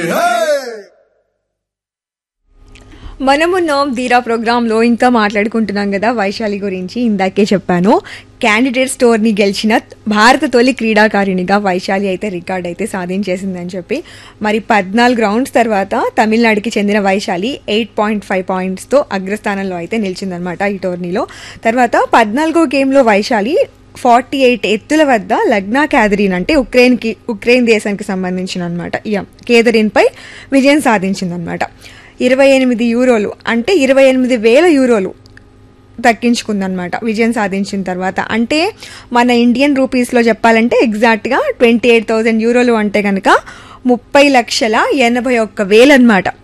మనమున్నాం ధీరా ప్రోగ్రాంలో ఇంకా మాట్లాడుకుంటున్నాం కదా వైశాలి గురించి. ఇందాకే చెప్పాను, క్యాండిడేట్ స్టోర్ని గెలిచిన భారత తొలి క్రీడాకారిణిగా వైశాలి అయితే రికార్డ్ అయితే సాధించేసిందని చెప్పి. మరి 14 రౌండ్స్ తర్వాత తమిళనాడుకి చెందిన వైశాలి 8.5 పాయింట్స్తో అగ్రస్థానంలో అయితే నిలిచిందనమాట ఈ టోర్నీలో. తర్వాత 14వ గేమ్లో వైశాలి 48 ఎత్తుల వద్ద లగ్నా క్యాథరిన్ అంటే ఉక్రెయిన్ దేశానికి సంబంధించిన అనమాట కేథరిన్పై విజయం సాధించిందనమాట. 28 యూరోలు అంటే 28,000 యూరోలు దక్కించుకుందనమాట విజయం సాధించిన తర్వాత. అంటే మన ఇండియన్ రూపీస్లో చెప్పాలంటే ఎగ్జాక్ట్గా 28,000 యూరోలు అంటే కనుక 30,81,000 అనమాట.